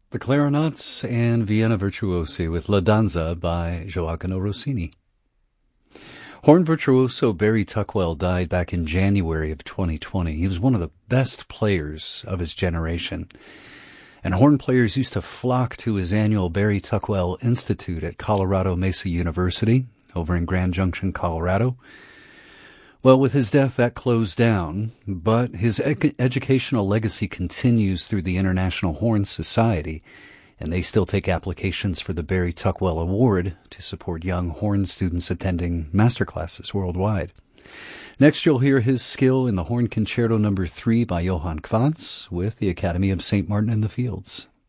The Clarinets and Vienna Virtuosi with La Danza by Gioacchino Rossini. Horn virtuoso Barry Tuckwell died back in January of 2020. He was one of the best players of his generation. And horn players used to flock to his annual Barry Tuckwell Institute at Colorado Mesa University over in Grand Junction, Colorado. Well, with his death, that closed down, but his educational legacy continues through the International Horn Society, and they still take applications for the Barry Tuckwell Award to support young horn students attending master classes worldwide. Next, you'll hear his skill in the Horn Concerto No. 3 by Johann Quantz with the Academy of St. Martin in the Fields.